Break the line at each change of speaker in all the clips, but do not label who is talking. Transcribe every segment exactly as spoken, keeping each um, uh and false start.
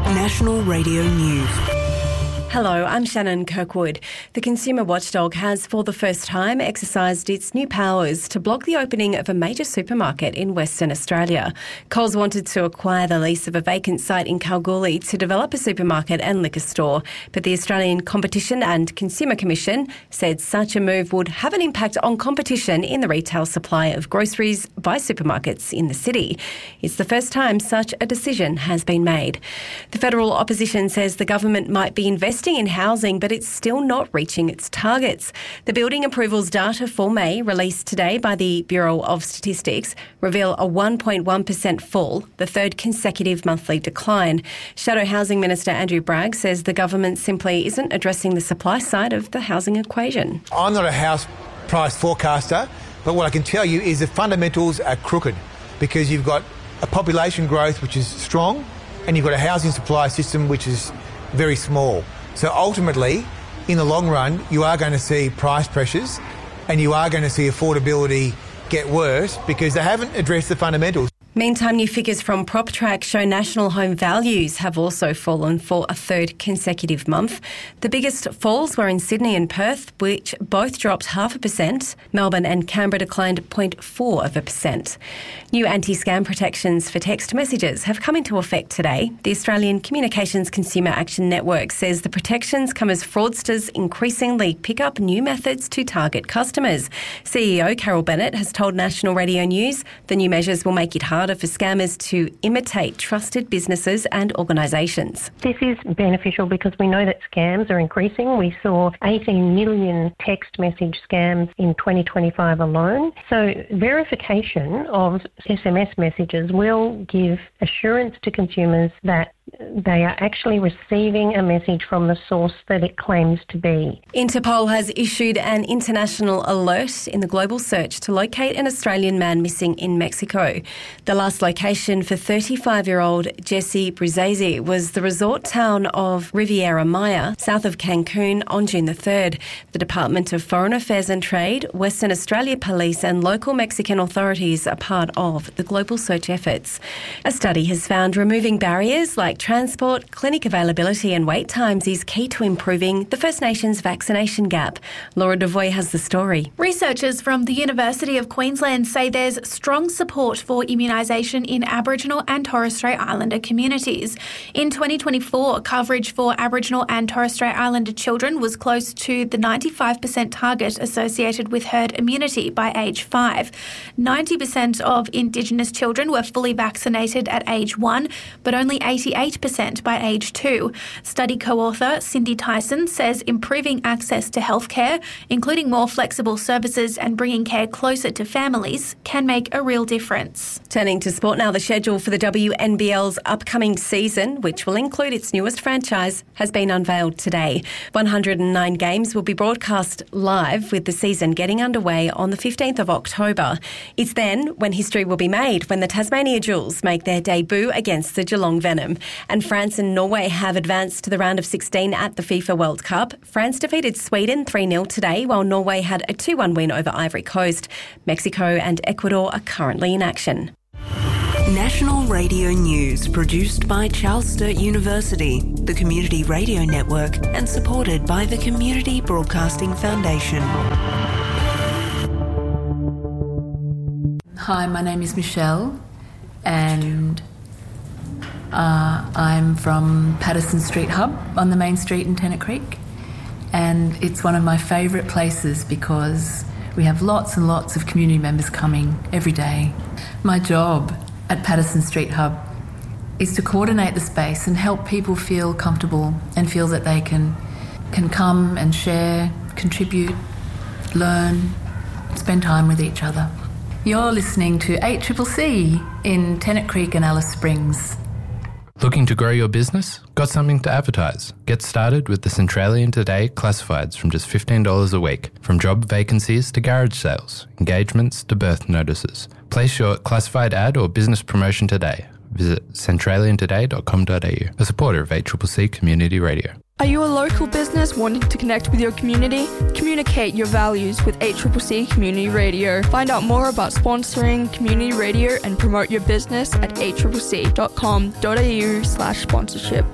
National Radio News.
Hello, I'm Shannon Kirkwood. The consumer watchdog has, for the first time, exercised its new powers to block the opening of a major supermarket in Western Australia. Coles wanted to acquire the lease of a vacant site in Kalgoorlie to develop a supermarket and liquor store, but the Australian Competition and Consumer Commission said such a move would have an impact on competition in the retail supply of groceries by supermarkets in the city. It's the first time such a decision has been made. The federal opposition says the government might be investing in housing, but it's still not reaching its targets. The building approvals data for May, released today by the Bureau of Statistics, reveal a one point one percent fall, the third consecutive monthly decline. Shadow Housing Minister Andrew Bragg says the government simply isn't addressing the supply side of the housing equation.
I'm not a house price forecaster, but what I can tell you is the fundamentals are crooked because you've got a population growth which is strong and you've got a housing supply system which is very small. So ultimately, in the long run, you are going to see price pressures and you are going to see affordability get worse because they haven't addressed the fundamentals.
Meantime, new figures from PropTrack show national home values have also fallen for a third consecutive month. The biggest falls were in Sydney and Perth, which both dropped half a percent. Melbourne and Canberra declined zero point four of a percent. New anti-scam protections for text messages have come into effect today. The Australian Communications Consumer Action Network says the protections come as fraudsters increasingly pick up new methods to target customers. C E O Carol Bennett has told National Radio News the new measures will make it harder for scammers to imitate trusted businesses and organisations.
This is beneficial because we know that scams are increasing. We saw eighteen million text message scams in twenty twenty-five alone. So verification of S M S messages will give assurance to consumers that they are actually receiving a message from the source that it claims to be.
Interpol has issued an international alert in the global search to locate an Australian man missing in Mexico. The last location for thirty-five-year-old Jesse Bruzzese was the resort town of Riviera Maya, south of Cancun, on June the third. The Department of Foreign Affairs and Trade, Western Australia Police and local Mexican authorities are part of the global search efforts. A study has found removing barriers like transport, clinic availability and wait times is key to improving the First Nations vaccination gap. Laura Devoy has the story.
Researchers from the University of Queensland say there's strong support for immunisation in Aboriginal and Torres Strait Islander communities. In twenty twenty-four, coverage for Aboriginal and Torres Strait Islander children was close to the ninety-five percent target associated with herd immunity by age five. ninety percent of Indigenous children were fully vaccinated at age one, but only eighty-eight percent by age two. Study co-author Cindy Tyson says improving access to healthcare, including more flexible services and bringing care closer to families, can make a real difference.
Turning to sport now, the schedule for the W N B L's upcoming season, which will include its newest franchise, has been unveiled today. one hundred nine games will be broadcast live, with the season getting underway on the fifteenth of October. It's then when history will be made, when the Tasmania Jewels make their debut against the Geelong Venom. And France and Norway have advanced to the round of sixteen at the FIFA World Cup. France defeated Sweden three nil today, while Norway had a two one win over Ivory Coast. Mexico and Ecuador are currently in action.
National Radio News, produced by Charles Sturt University, the Community Radio Network, and supported by the Community Broadcasting Foundation.
Hi, my name is Michelle, and uh, I'm from Patterson Street Hub on the main street in Tennant Creek, and it's one of my favourite places because we have lots and lots of community members coming every day. My job at Patterson Street Hub is to coordinate the space and help people feel comfortable and feel that they can can come and share, contribute, learn, spend time with each other. You're listening to eight C C C in Tennant Creek and Alice Springs.
Looking to grow your business? Got something to advertise? Get started with the Centralian Today Classifieds from just fifteen dollars a week. From job vacancies to garage sales, engagements to birth notices. Place your classified ad or business promotion today. Visit centralian today dot com dot a u, a supporter of eight C C C Community Radio.
Are you a local business wanting to connect with your community? Communicate your values with A C C C Community Radio. Find out more about sponsoring community radio and promote your business at a c c c dot com dot a u slash sponsorship.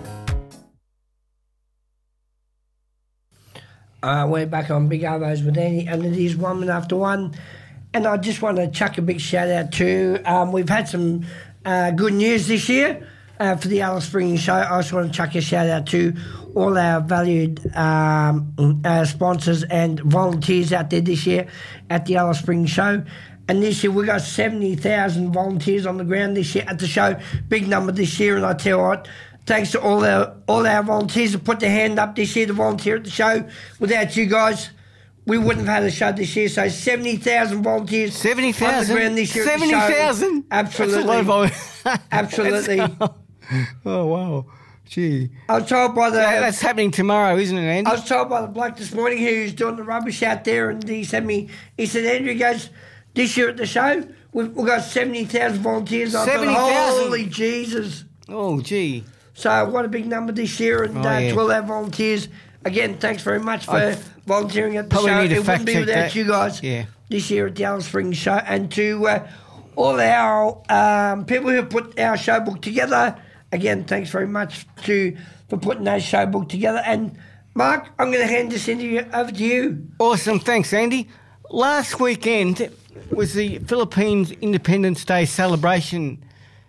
Uh, we're back on Big Arvos with Andy, and it is one minute after one. And I just want to chuck a big shout out to, um, we've had some uh, good news this year uh, for the Alice Springs show. I just want to chuck a shout out to all our valued um, uh, sponsors and volunteers out there this year at the Alice Springs show. And this year we got seventy thousand volunteers on the ground this year at the show. Big number this year, and I tell you what, thanks to all our all our volunteers who put their hand up this year to volunteer at the show. Without you guys, we wouldn't have had a show this year. So seventy thousand volunteers
seventy thousand
on the ground this year
seventy thousand?
Absolutely.
That's a lot of
Absolutely.
Oh, wow. Gee.
I was told by the...
So that's happening tomorrow, isn't it, Andy?
I was told by the bloke this morning who's doing the rubbish out there, and he said me, he said, Andrew, he goes, this year at the show, we've, we've got seventy thousand volunteers.
seventy thousand?
Holy Jesus.
Oh, gee.
So what a big number this year, and
Oh,
uh,
yeah.
to all our volunteers, again, thanks very much for
I
volunteering at the
probably
show.
need to
It wouldn't
fact
be
check
without
that.
you guys
Yeah.
this year at the Alice Springs show. And to uh, all our um, people who put our show book together, again, thanks very much to for putting that show book together. And Mark, I'm going to hand this interview over to you.
Awesome. Thanks, Andy. Last weekend was the Philippines Independence Day celebration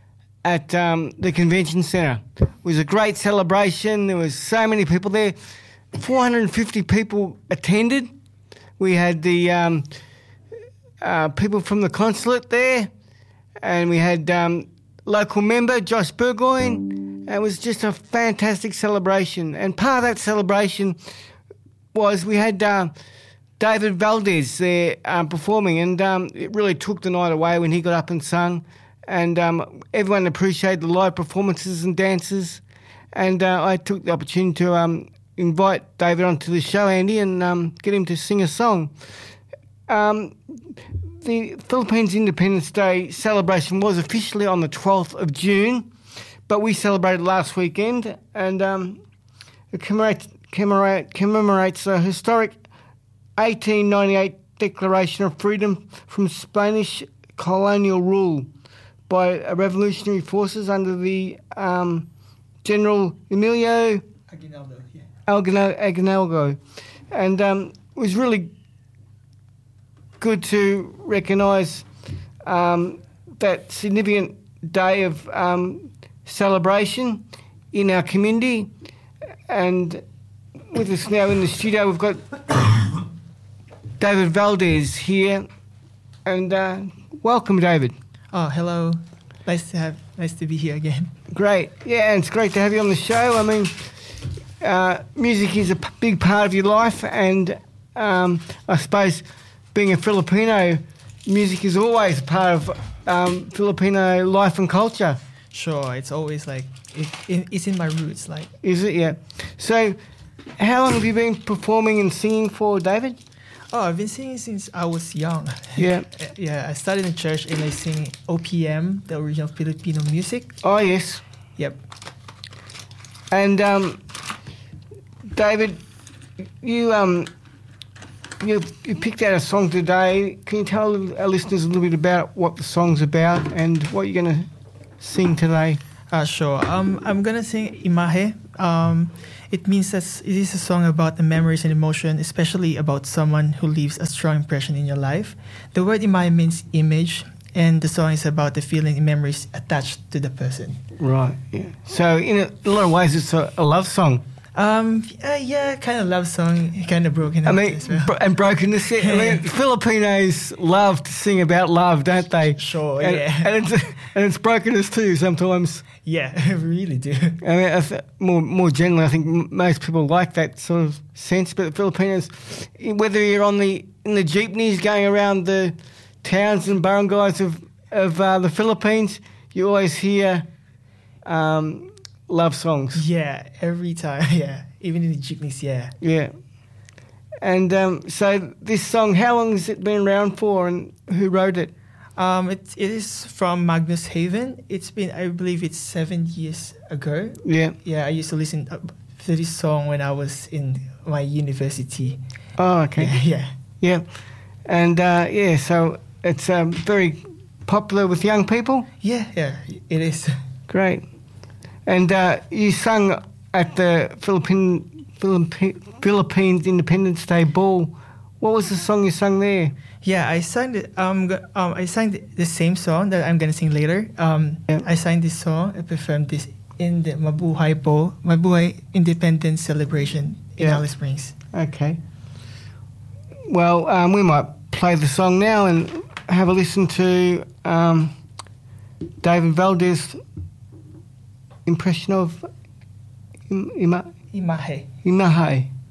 at um, the convention centre. It was a great celebration. There was so many people there. four hundred fifty people attended. We had the um, uh, people from the consulate there, and we had um, local member Josh Burgoyne. It was just a fantastic celebration. And part of that celebration was we had uh, David Valdez there um, performing, and um, it really took the night away when he got up and sung. And um, everyone appreciated the live performances and dances. And uh, I took the opportunity to um, invite David onto the show, Andy, and um, get him to sing a song. Um, the Philippines Independence Day celebration was officially on the twelfth of June, but we celebrated last weekend, and um, it commemorates, commemorate, commemorates a historic eighteen ninety-eight Declaration of Freedom from Spanish colonial rule by revolutionary forces under the um, General Emilio
Aguinaldo, yeah.
Aguinaldo, Aguinaldo. And um, it was really good to recognise um, that significant day of um, celebration in our community. And with us now in the studio, we've got David Valdez here. And uh, welcome, David.
Oh, hello. Nice to have, nice to be here again.
Great. Yeah, and it's great to have you on the show. I mean, uh, music is a p- big part of your life, and um, I suppose being a Filipino, music is always a part of um, Filipino life and culture.
Sure, it's always like, it, it, it's in my roots. Like,
Is it? Yeah. So, how long have you been performing and singing for, David?
oh, I've been singing since I was young.
Yeah.
Yeah, I started in church and I sing O P M, the original Filipino music.
Oh, yes.
Yep.
And um, David, you um, you you picked out a song today. Can you tell our listeners a little bit about what the song's about and what you're going to sing today?
Uh, sure. Um, I'm gonna sing Imahe. Um, it means that it is a song about the memories and emotion, especially about someone who leaves a strong impression in your life. The word Imahe means image, and the song is about the feeling and memories attached to the person.
Right. Yeah. So in a, a lot of ways, it's a, a love song.
Um, uh, yeah, kind of love song, kind of broken.
I
out
mean,
as well.
bro- and brokenness. I mean, Filipinos love to sing about love, don't they?
Sure,
and,
yeah.
And it's and it's brokenness too sometimes.
Yeah, I really do.
I mean, I th- more more generally, I think m- most people like that sort of sense. But Filipinos, whether you're on the in the jeepneys going around the towns and barangays of of uh, the Philippines, you always hear um, love songs.
Yeah, every time. Yeah, even in the jeepneys. Yeah.
Yeah. And um, so this song, how long has it been around for, and who wrote it?
Um, it it is from Magnus Haven. It's been, I believe, it's seven years ago.
Yeah.
Yeah, I used to listen, uh, to this song when I was in my university.
Oh, okay.
Yeah, yeah.
Yeah. And, uh, yeah, so it's um, very popular with young people?
Yeah, yeah, it is.
Great. And uh, you sung at the Philippine, Philippi- Philippines Independence Day Ball. What was the song you sung there?
Yeah, I sang the, um, g- um I sang the, the same song that I'm gonna sing later. Um,
Yeah.
I sang this song. I performed this in the Mabuhay Ball, Mabuhay Independence Celebration in
Yeah.
Alice Springs.
Okay. Well, um, we might play the song now and have a listen to um, David Valdez's impression of Im- Ima-
Imahe.
Imahe.